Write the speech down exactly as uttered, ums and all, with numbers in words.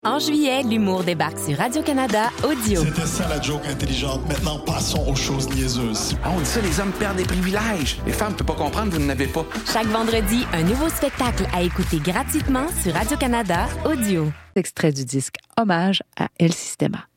En juillet, l'humour débarque sur Radio-Canada Audio. C'était ça la joke intelligente. Maintenant, passons aux choses niaiseuses. Ah, on dit ça, les hommes perdent des privilèges. Les femmes ne peuvent pas comprendre, vous n'en avez pas. Chaque vendredi, un nouveau spectacle à écouter gratuitement sur Radio-Canada Audio. Extrait du disque Hommage à El Sistema.